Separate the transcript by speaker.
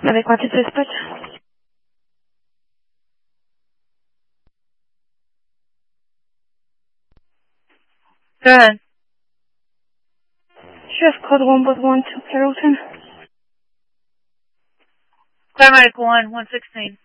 Speaker 1: 943 dispatch.
Speaker 2: Go ahead.
Speaker 1: Sheriff code 112 Carrollton.
Speaker 2: Paramedic 1, 116.